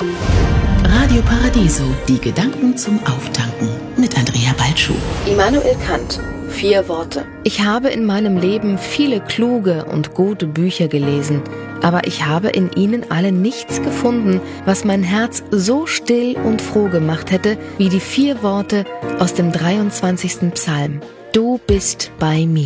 Radio Paradiso, die Gedanken zum Auftanken mit Andrea Balschuh. Immanuel Kant, 4 Worte. Ich habe in meinem Leben viele kluge und gute Bücher gelesen, aber ich habe in ihnen alle nichts gefunden, was mein Herz so still und froh gemacht hätte, wie die 4 Worte aus dem 23. Psalm. Du bist bei mir.